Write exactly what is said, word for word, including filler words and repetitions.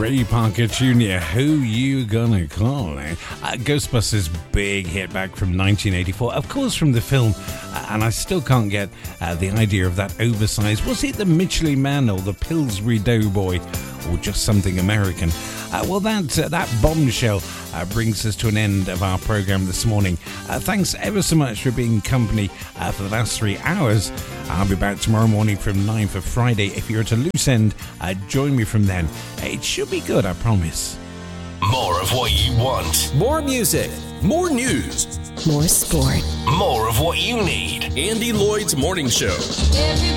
Ray Parker Junior, Who You Gonna Call? Eh? Uh, Ghostbusters' big hit back from nineteen eighty-four, of course from the film, uh, and I still can't get uh, the idea of that oversized. Was it the Michelin Man or the Pillsbury Doughboy, or just something American? Uh, well, that uh, that bombshell uh, brings us to an end of our program this morning. Uh, thanks ever so much for being company uh, for the last three hours. I'll be back tomorrow morning from nine for Friday. If you're at a loose end, uh, join me from then. It should be good, I promise. More of what you want. More music. More news. More sport. More of what you need. Andy Lloyd's Morning Show.